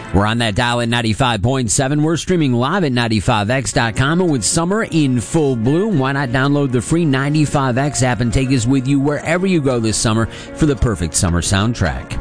We're on that dial at 95.7. We're streaming live at 95x.com. And with summer in full bloom, why not download the free 95X app and take us with you wherever you go this summer for the perfect summer soundtrack?